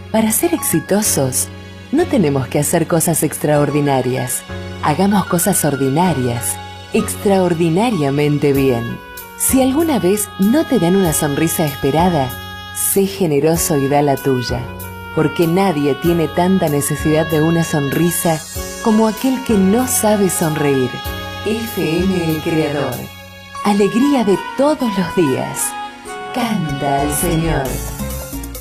Para ser exitosos, no tenemos que hacer cosas extraordinarias. Hagamos cosas ordinarias, extraordinariamente bien. Si alguna vez no te dan una sonrisa esperada, sé generoso y da la tuya, porque nadie tiene tanta necesidad de una sonrisa como aquel que no sabe sonreír. FM El Creador. Alegría de todos los días. Canta al Señor.